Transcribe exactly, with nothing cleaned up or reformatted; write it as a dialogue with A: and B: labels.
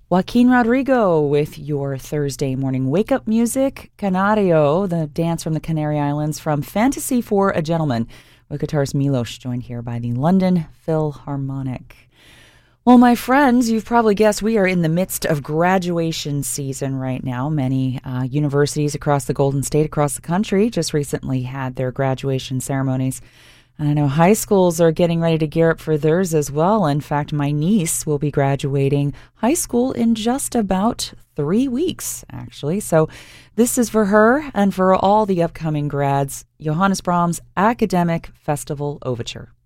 A: Joaquin Rodrigo with your Thursday morning wake-up music. Canario, the dance from the Canary Islands, from Fantasy for a Gentleman, with guitarist Milos, joined here by the London Philharmonic. Well, my friends, you've probably guessed we are in the midst of graduation season right now. Many uh, universities across the Golden State, across the country, just recently had their graduation ceremonies. And I know high schools are getting ready to gear up for theirs as well. In fact, my niece will be graduating high school in just about three weeks, actually. So this is for her and for all the upcoming grads, Johannes Brahms' Academic Festival Overture.